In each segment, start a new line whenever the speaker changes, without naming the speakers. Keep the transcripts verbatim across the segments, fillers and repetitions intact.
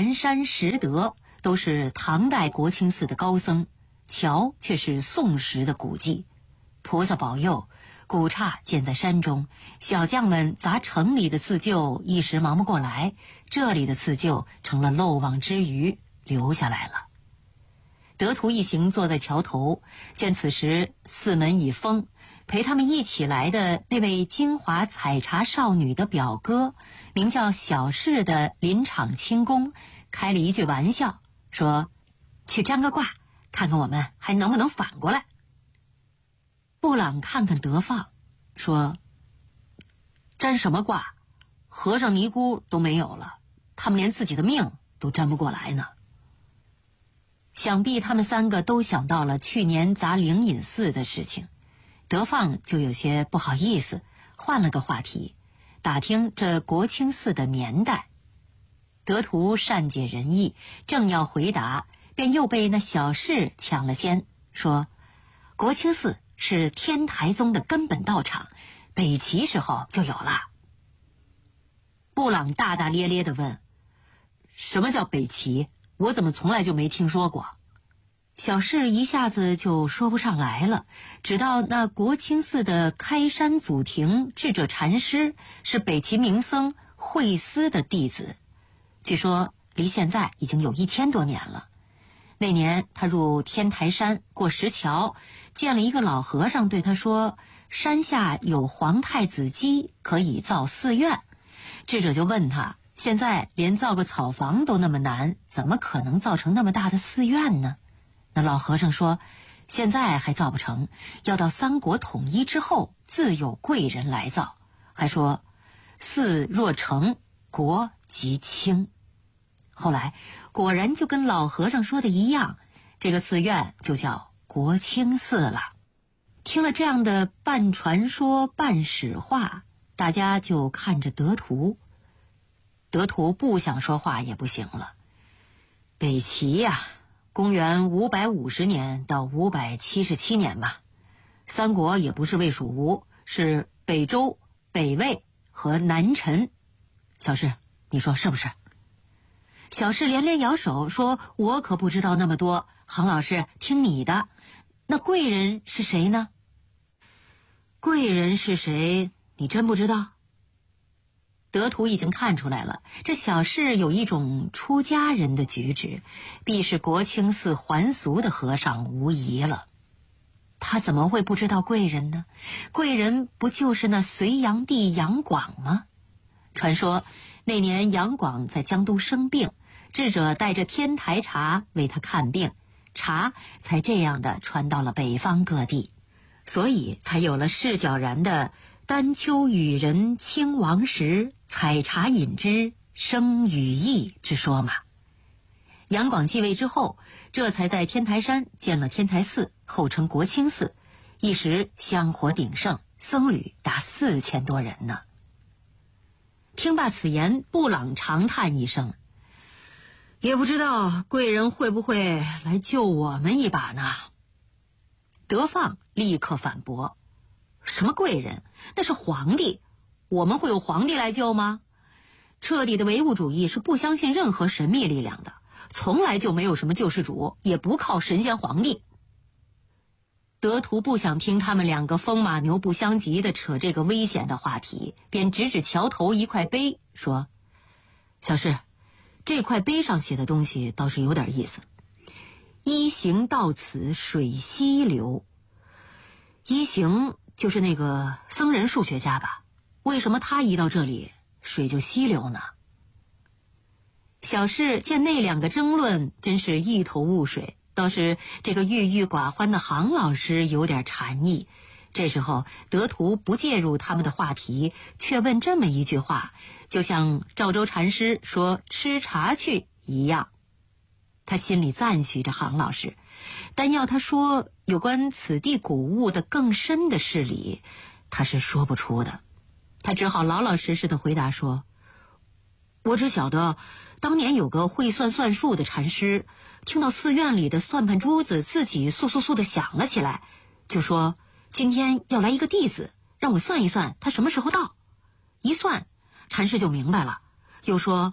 寒山拾得都是唐代国清寺的高僧，桥却是宋时的古迹。菩萨保佑，古刹建在山中，小将们砸城里的刺绣一时忙不过来，这里的刺绣成了漏网之鱼，留下来了。德图一行坐在桥头，见此时寺门已封，陪他们一起来的那位金华采茶少女的表哥，名叫小氏的林场清宫，开了一句玩笑，说去占个卦，看看我们还能不能反过来。布朗看看德放，说占什么卦？和尚尼姑都没有了，他们连自己的命都占不过来呢。想必他们三个都想到了去年砸灵隐寺的事情，德放就有些不好意思，换了个话题，打听这国清寺的年代。德图善解人意，正要回答，便又被那小氏抢了先，说国清寺是天台宗的根本道场，北齐时候就有了。布朗大大咧咧地问，什么叫北齐？我怎么从来就没听说过？小氏一下子就说不上来了，直到那国清寺的开山祖庭智者禅师是北齐名僧慧思的弟子，据说离现在已经有一千多年了。那年他入天台山过石桥，见了一个老和尚，对他说山下有皇太子基，可以造寺院。智者就问他，现在连造个草房都那么难，怎么可能造成那么大的寺院呢？那老和尚说，现在还造不成，要到三国统一之后，自有贵人来造。还说寺若成，国即清。后来果然就跟老和尚说的一样，这个寺院就叫国清寺了。听了这样的半传说半史话，大家就看着德图。德图不想说话也不行了。北齐呀、啊，公元五百五十年到五百七十七年嘛，三国也不是魏蜀吴，是北周、北魏和南陈。小氏，你说是不是？小氏连连摇手说，我可不知道那么多，杭老师听你的。那贵人是谁呢？贵人是谁你真不知道？德图已经看出来了，这小氏有一种出家人的举止，必是国清寺还俗的和尚无疑了。他怎么会不知道贵人呢？贵人不就是那隋炀帝杨广吗？传说那年杨广在江都生病，智者带着天台茶为他看病，茶才这样的传到了北方各地，所以才有了释皎然的丹丘与人亲王时，采茶饮之，生羽翼之说嘛。杨广继位之后，这才在天台山建了天台寺，后称国清寺，一时香火鼎盛，僧侣达四千多人呢。听罢此言，布朗长叹一声，也不知道贵人会不会来救我们一把呢？德放立刻反驳，什么贵人？那是皇帝，我们会有皇帝来救吗？彻底的唯物主义是不相信任何神秘力量的，从来就没有什么救世主，也不靠神仙皇帝。德图不想听他们两个风马牛不相及的扯这个危险的话题，便指指桥头一块碑，说，小氏，这块碑上写的东西倒是有点意思，一行到此水溪流。一行就是那个僧人数学家吧？为什么他一到这里水就溪流呢？小氏见那两个争论真是一头雾水，倒是这个郁郁寡欢的杭老师有点禅意。这时候德图不介入他们的话题，却问这么一句话，就像赵州禅师说吃茶去一样。他心里赞许着杭老师，但要他说有关此地古物的更深的事理，他是说不出的。他只好老老实实的回答说，我只晓得当年有个会算算术的禅师，听到寺院里的算盘珠子自己簌簌簌的响了起来，就说今天要来一个弟子，让我算一算他什么时候到。一算，禅师就明白了，又说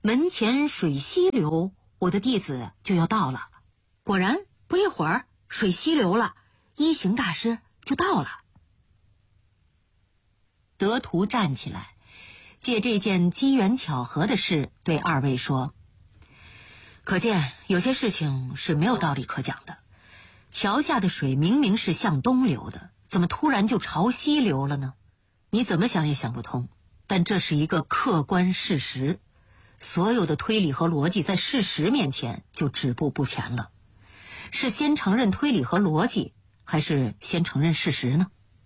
门前水溪流，我的弟子就要到了。果然，不一会儿，水溪流了，一行大师就到了。德图站起来，借这件机缘巧合的事对二位说：可见有些事情是没有道理可讲的。桥下的水明明是向东流的，怎么突然就朝西流了呢？你怎么想也想不通，但这是一个客观事实。所有的推理和逻辑在事实面前就止步不前了。是先承认推理和逻辑，还是先承认事实呢？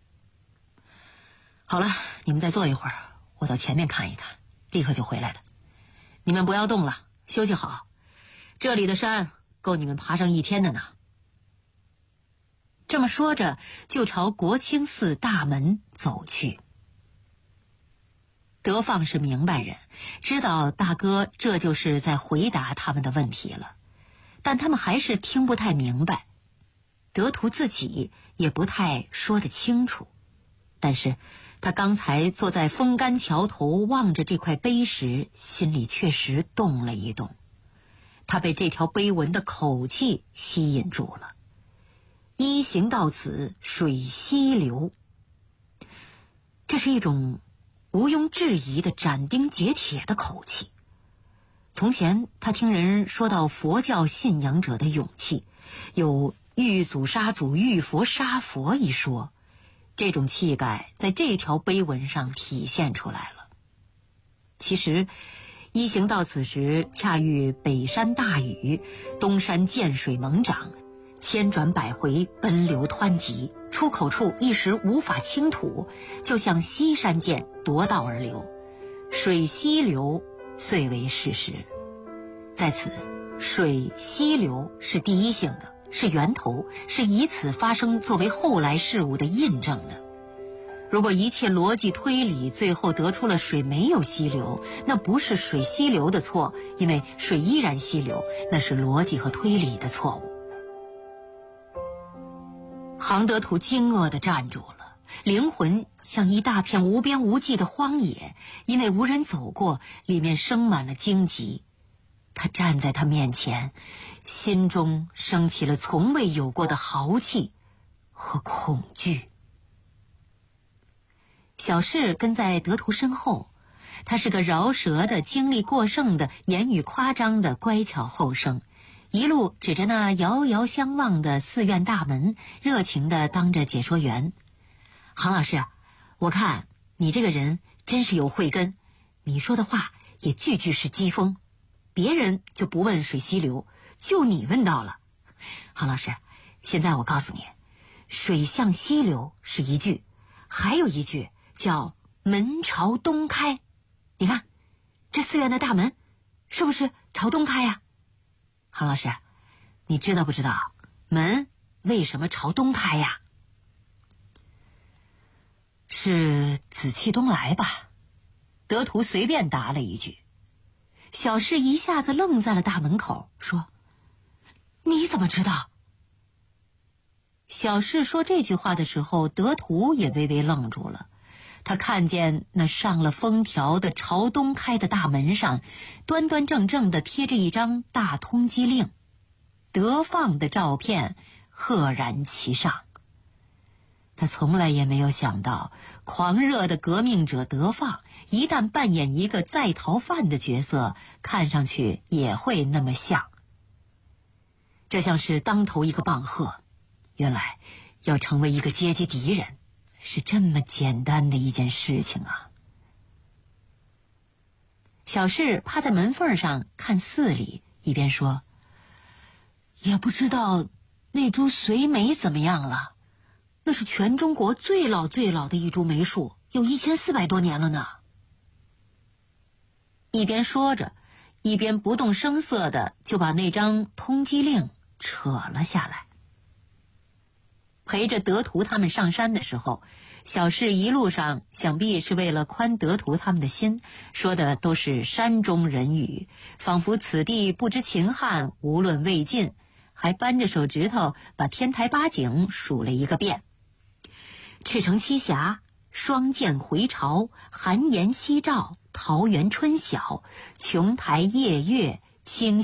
好了，你们再坐一会儿，我到前面看一看，立刻就回来了。你们不要动了，休息好。这里的山够你们爬上一天的呢。这么说着，就朝国清寺大门走去。德放是明白人，知道大哥这就是在回答他们的问题了，但他们还是听不太明白。德图自己也不太说得清楚，但是他刚才坐在风干桥头望着这块碑时，心里确实动了一动。他被这条碑文的口气吸引住了。一行到此，水溪流。这是一种毋庸置疑的斩钉截铁的口气。从前他听人说到佛教信仰者的勇气，有遇祖杀祖，遇佛杀佛一说，这种气概在这条碑文上体现出来了。其实一行到此时，恰遇北山大雨，东山涧水猛涨，千转百回，奔流湍急，出口处一时无法倾吐，就向西山涧夺道而流，水溪流遂为事实。在此，水溪流是第一性的，是源头，是以此发生作为后来事物的印证的。如果一切逻辑推理最后得出了水没有溪流，那不是水溪流的错，因为水依然溪流，那是逻辑和推理的错误。杭德图惊愕地站住了，灵魂像一大片无边无际的荒野，因为无人走过，里面生满了荆棘。他站在他面前，心中升起了从未有过的豪气和恐惧。小士跟在德图身后，他是个饶舌的、精力过剩的、言语夸张的乖巧后生，一路指着那遥遥相望的寺院大门，热情地当着解说员。杭老师，我看你这个人真是有慧根，你说的话也句句是机锋，别人就不问水溪流，就你问到了。杭老师，现在我告诉你，水向西流是一句，还有一句叫门朝东开。你看这寺院的大门是不是朝东开呀？杭老师，你知道不知道门为什么朝东开呀？是紫气东来吧？德图随便答了一句。小士一下子愣在了大门口，说：你怎么知道？小士说这句话的时候，德图也微微愣住了。他看见那上了封条的朝东开的大门上，端端正正地贴着一张大通缉令，德放的照片赫然其上。他从来也没有想到，狂热的革命者德放一旦扮演一个在逃犯的角色，看上去也会那么像。这像是当头一个棒喝，原来要成为一个阶级敌人是这么简单的一件事情啊！小士趴在门缝上看寺里，一边说：也不知道那株隋梅怎么样了，那是全中国最老最老的一株梅树，有一千四百多年了呢。一边说着，一边不动声色的就把那张通缉令扯了下来。陪着德图他们上山的时候，小士一路上想必是为了宽德图他们的心，说的都是山中人语，仿佛此地不知秦汉，无论魏晋，还扳着手指头把天台八景数了一个遍。赤城七峡，双剑回朝，寒岩夕照， 桃源春晓，琼台夜月清